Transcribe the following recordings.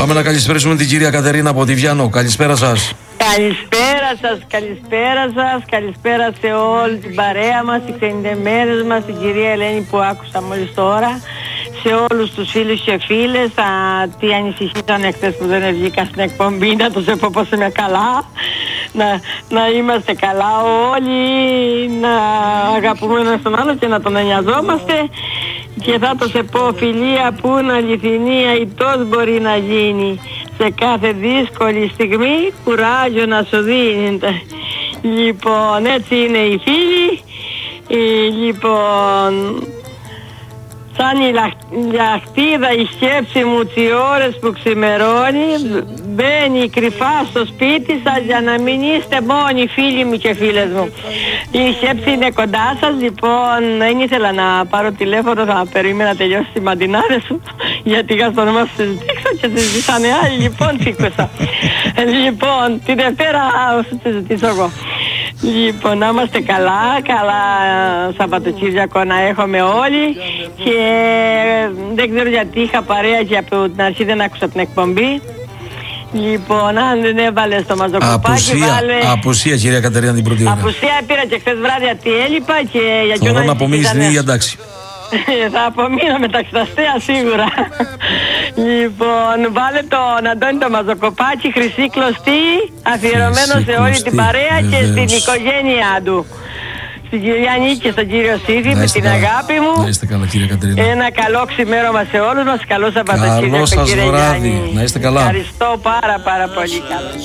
Πάμε να καλησπέρισουμε την κυρία Κατερίνα από τη Βιάνο. Καλησπέρα σας. Καλησπέρα σας, καλησπέρα σας. Καλησπέρα σε όλη την παρέα μας, τις ξενιδεμένες μας, την κυρία Ελένη που άκουσα μόλις τώρα. Σε όλους τους φίλους και φίλες, τι ανησυχήσαν χθες που δεν βγήκα στην εκπομπή, να τους πω πως είμαι καλά. Να είμαστε καλά όλοι, να αγαπούμε ένας τον άλλο και να τον νοιαζόμαστε. Και θα το σε πω, φιλία που είναι αληθινή, αητός μπορεί να γίνει. Σε κάθε δύσκολη στιγμή κουράγιο να σου δίνει. Λοιπόν, έτσι είναι οι φίλοι. Λοιπόν, σαν η λαχτίδα η σκέψη μου τις ώρες που ξημερώνει, μπαίνει κρυφά στο σπίτι σας για να μην είστε μόνοι, φίλοι μου και φίλες μου. Η σκέψη είναι κοντά σας, λοιπόν δεν ήθελα να πάρω τηλέφωνο, θα περίμενα να τελειώσει τη μαντινάδε σου, γιατί είχα στο όνομα σου συζητήξω και συζητήσανε άλλοι, λοιπόν σήκωσα. Λοιπόν, τη Δευτέρα σου συζητήσω εγώ. Λοιπόν, να είμαστε καλά Σαββατοκύριακο να έχουμε όλοι και δεν ξέρω γιατί είχα παρέα και από την αρχή δεν άκουσα την εκπομπή. Λοιπόν, αν δεν έβαλε στο μαζοκοπάκι, Απουσία, κυρία Κατερίνα, την πρώτη ώρα. Απουσία πήρα και χθες βράδυ γιατί έλειπα και για ποιον να απομείνεις στην ίδια εντάξει. Θα απομείνω μεταξύ τα αστεία σίγουρα. Λοιπόν, βάλε τον Αντώνη το μαζοκοπάκι, χρυσή κλωστή, αφιερωμένο σε όλη την παρέα και στην οικογένειά του. Στην κυρία Νίκη και στον κύριο Σίδη με την αγάπη μου. Να είστε καλά, κύριε Κατερίνα. Ένα καλό ξημέρωμα σε όλους μας. Καλό Σαββατοκύριακο. Καλό σας βράδυ. Να είστε καλά. Ευχαριστώ πάρα πολύ.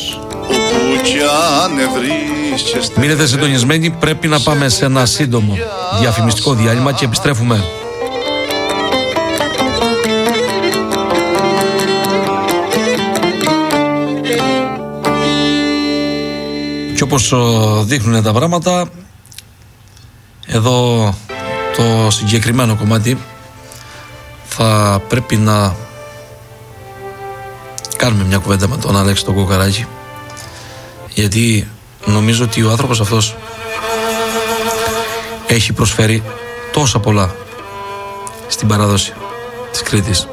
Μείνετε συντονισμένοι. Πρέπει να πάμε σε ένα σύντομο διαφημιστικό διάλειμμα και επιστρέφουμε. Και όπως δείχνουν τα πράγματα, εδώ το συγκεκριμένο κομμάτι θα πρέπει να κάνουμε μια κουβέντα με τον Αλέξη τον Κοκαράκη, γιατί νομίζω ότι ο άνθρωπος αυτός έχει προσφέρει τόσα πολλά στην παράδοση της Κρήτης.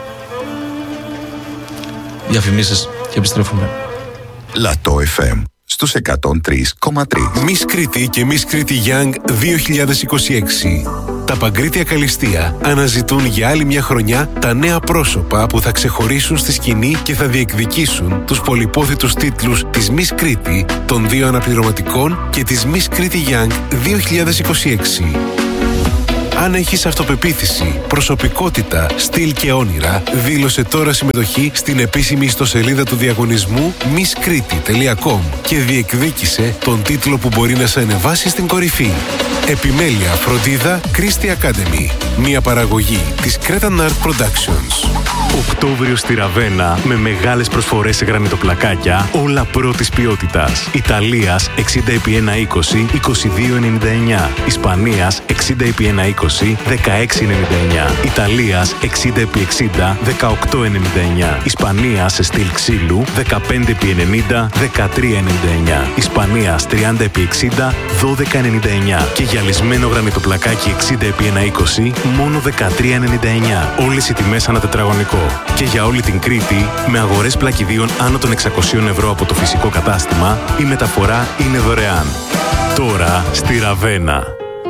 Διαφημίσεις και επιστρέφουμε. Λατό FM στους 103,3. Miss Κρήτη και Miss Κρήτη Young 2026. Τα Παγκρίτια Καλλιστεία αναζητούν για άλλη μια χρονιά τα νέα πρόσωπα που θα ξεχωρίσουν στη σκηνή και θα διεκδικήσουν τους πολυπόθητους τίτλους της Miss Κρήτη, των 2 αναπληρωματικών και της Miss Κρήτη Young 2026. Αν έχεις αυτοπεποίθηση, προσωπικότητα, στυλ και όνειρα, δήλωσε τώρα συμμετοχή στην επίσημη ιστοσελίδα του διαγωνισμού misskriti.com και διεκδίκησε τον τίτλο που μπορεί να σε ανεβάσει στην κορυφή. Επιμέλεια, φροντίδα, Christie Academy. Μια παραγωγή της Cretan Art Productions. Οκτώβριο στη Ραβένα με μεγάλες προσφορές σε γρανιτοπλακάκια, όλα πρώτης ποιότητας. Ιταλίας 60x120, 22,99. Ισπανίας 60x120, 16,99. Ιταλίας 60x60, 18,99. Ισπανίας σε στυλ ξύλου 15x90, 13,99. Ισπανίας 30x60, 12,99. Και γυαλισμένο γρανιτοπλακάκι 60x120, μόνο 13,99. Όλες οι τιμές ανά τετραγωνικό. Και για όλη την Κρήτη, με αγορές πλακιδίων άνω των 600 ευρώ από το φυσικό κατάστημα, η μεταφορά είναι δωρεάν. Τώρα στη Ραβένα.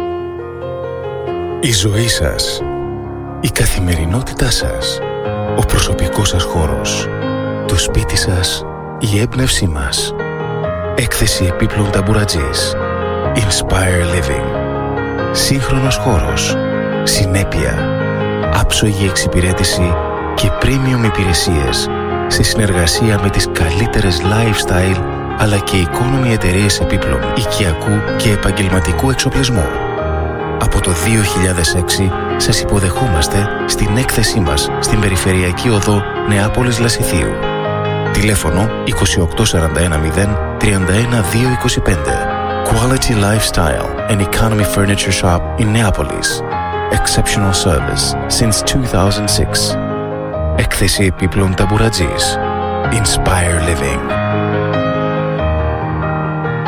Η ζωή σας, η καθημερινότητά σας, ο προσωπικός σας χώρος, το σπίτι σας, η έμπνευσή μας. Έκθεση επίπλων ταμπουρατζής. Inspire Living. Σύγχρονος χώρος, συνέπεια, άψογη εξυπηρέτηση και premium υπηρεσίες σε συνεργασία με τις καλύτερες lifestyle αλλά και economy εταιρείες επίπλων οικιακού και επαγγελματικού εξοπλισμού. Από το 2006 σας υποδεχόμαστε στην έκθεσή μας στην Περιφερειακή Οδό Νεάπολης Λασιθίου. Τηλέφωνο 28410 31225. Quality lifestyle and economy furniture shop in Neapolis. Exceptional service since 2006. Έκθεση επίπλων ταμπουρατζής. Inspire Living.